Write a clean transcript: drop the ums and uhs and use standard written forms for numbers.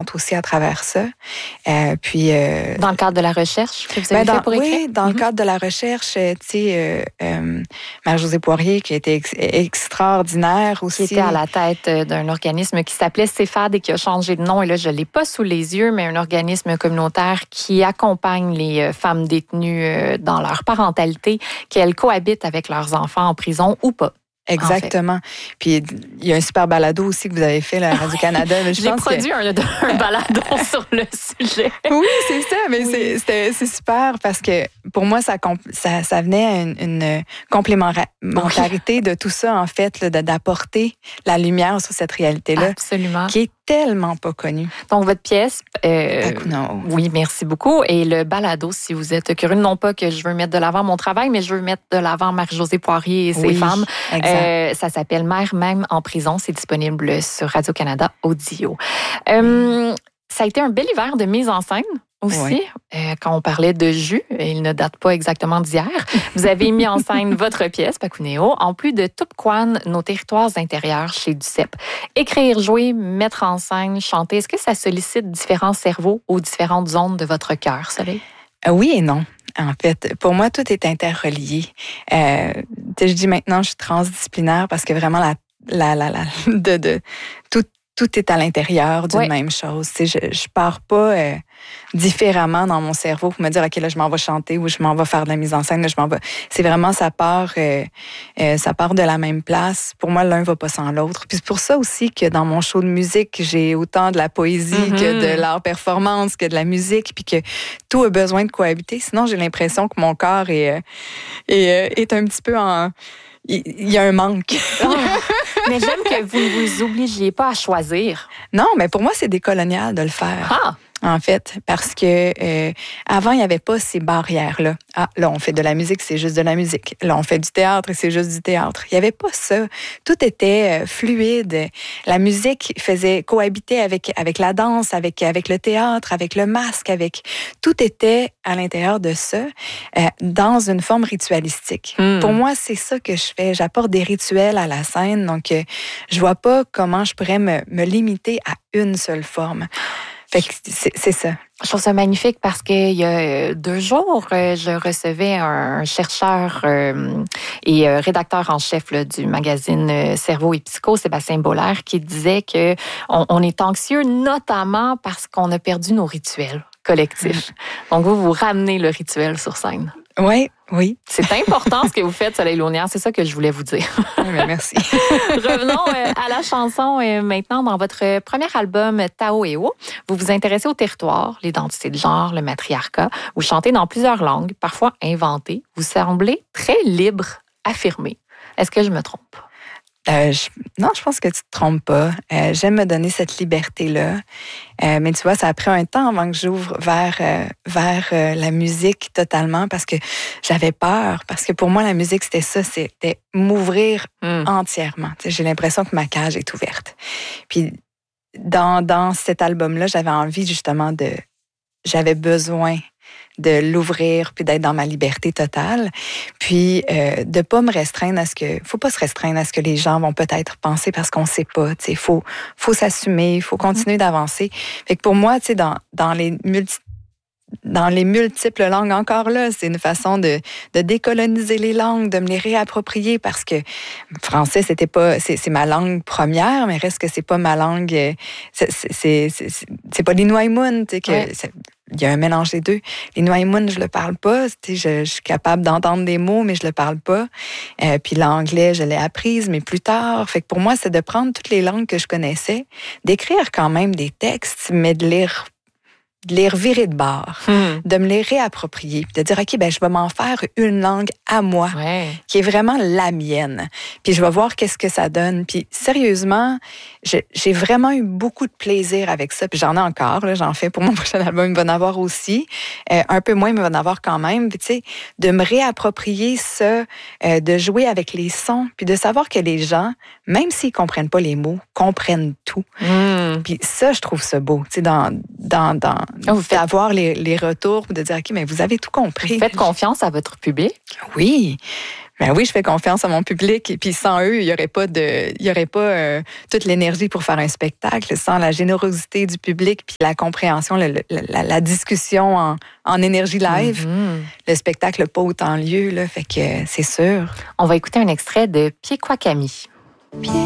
rencontres aussi à travers ça. Dans le cadre de la recherche que vous avez fait pour écrire? Oui, dans le cadre de la recherche, tu sais, Marie-Josée Poirier, qui a été extraordinaire aussi. Qui était à la tête d'un organisme qui s'appelait CEFAD et qui a changé de nom. Et là, je ne l'ai pas sous les yeux, mais un organisme communautaire qui accompagne les femmes détenues dans leur parentalité, qu'elles cohabitent avec leurs enfants en prison ou pas. Exactement. En fait. Puis il y a un super balado aussi que vous avez fait là, à Radio-Canada. J'ai produit un balado sur le sujet. Oui, c'est ça. Mais c'est super parce que pour moi, ça venait à une complémentarité de tout ça, en fait, là, d'apporter la lumière sur cette réalité-là. Absolument. Qui est tellement pas connue. Donc, votre pièce... Takuno. Oui, merci beaucoup. Et le balado, si vous êtes curieux, non pas que je veux mettre de l'avant mon travail, mais je veux mettre de l'avant Marie-Josée Poirier et ses femmes. Ça s'appelle Mère même en prison. C'est disponible sur Radio-Canada Audio. Ça a été un bel hiver de mise en scène aussi. Quand on parlait de jus, il ne date pas exactement d'hier. Vous avez mis en scène votre pièce, Pakuneo, en plus de Tupkwan, nos territoires intérieurs chez Duceppe. Écrire, jouer, mettre en scène, chanter, est-ce que ça sollicite différents cerveaux ou différentes zones de votre cœur, Soleil? Oui et non. En fait, pour moi, tout est interrelié. Je dis maintenant, je suis transdisciplinaire parce que vraiment, tout est à l'intérieur d'une même chose. Je pars pas différemment dans mon cerveau pour me dire, OK, là, je m'en vais chanter ou je m'en vais faire de la mise en scène. Là, je m'en vais. C'est vraiment, ça part de la même place. Pour moi, l'un va pas sans l'autre. Puis c'est pour ça aussi que dans mon show de musique, j'ai autant de la poésie que de l'art performance, que de la musique, puis que tout a besoin de cohabiter. Sinon, j'ai l'impression que mon corps est un petit peu en... Il y a un manque. Mais j'aime que vous ne vous obligiez pas à choisir. Non, mais pour moi, c'est décolonial de le faire. En fait, parce que avant, il n'y avait pas ces barrières-là. Ah, là, on fait de la musique, c'est juste de la musique. Là, on fait du théâtre, c'est juste du théâtre. Il n'y avait pas ça. Tout était fluide. La musique faisait cohabiter avec la danse, avec le théâtre, avec le masque, tout était à l'intérieur de ça, dans une forme ritualistique. Pour moi, c'est ça que je fais. J'apporte des rituels à la scène, donc je vois pas comment je pourrais me limiter à une seule forme. Fait que c'est ça. Je trouve ça magnifique parce qu'il y a 2 jours, je recevais un chercheur et rédacteur en chef du magazine Cerveau et Psycho, Sébastien Bollaert, qui disait que on est anxieux notamment parce qu'on a perdu nos rituels collectifs. Donc, vous ramenez le rituel sur scène. Oui. C'est important ce que vous faites, Soleil Launière. C'est ça que je voulais vous dire. Merci. Revenons à la chanson maintenant. Dans votre premier album, Tao et O, vous vous intéressez au territoire, l'identité de genre, le matriarcat. Vous chantez dans plusieurs langues, parfois inventées. Vous semblez très libre, affirmé. Est-ce que je me trompe? Non, je pense que tu te trompes pas. J'aime me donner cette liberté-là. Mais tu vois, ça a pris un temps avant que j'ouvre vers la musique totalement parce que j'avais peur. Parce que pour moi, la musique, c'était ça, c'était m'ouvrir entièrement. Tu sais, j'ai l'impression que ma cage est ouverte. Puis dans cet album-là, j'avais envie justement j'avais besoin de l'ouvrir puis d'être dans ma liberté totale, puis de pas me restreindre à faut pas se restreindre à ce que les gens vont peut-être penser parce qu'on sait pas, tu sais, faut s'assumer, il faut continuer d'avancer. Fait que pour moi, tu sais, dans les multiples langues, encore là, c'est une façon de décoloniser les langues, de me les réapproprier parce que français, c'est ma langue première, mais reste que c'est pas ma langue, c'est pas l'Inuaimun, tu sais, il y a un mélange des deux. L'Inuaimun, je le parle pas. Je suis capable d'entendre des mots, mais je le parle pas. Puis l'anglais, je l'ai apprise, mais plus tard. Fait que pour moi, c'est de prendre toutes les langues que je connaissais, d'écrire quand même des textes, mais de les revirer de bord, de me les réapproprier, de dire, OK, ben je vais m'en faire une langue à moi, qui est vraiment la mienne. Puis je vais voir qu'est-ce que ça donne. Puis sérieusement, j'ai vraiment eu beaucoup de plaisir avec ça. Puis j'en ai encore, là, j'en fais pour mon prochain album, il va en avoir aussi. Un peu moins, mais il va en avoir quand même. Puis tu sais, de me réapproprier ça, de jouer avec les sons, puis de savoir que les gens, même s'ils comprennent pas les mots, comprennent tout. Puis ça, je trouve ça beau. Tu sais, d'avoir les retours, de dire, OK, mais vous avez tout compris. Vous faites confiance à votre public? Oui. Ben oui, je fais confiance à mon public. Et puis sans eux, il y aurait pas toute l'énergie pour faire un spectacle. Sans la générosité du public, puis la compréhension, la discussion en énergie live, le spectacle n'a pas autant lieu. Là, fait que c'est sûr. On va écouter un extrait de Pied Kwakami.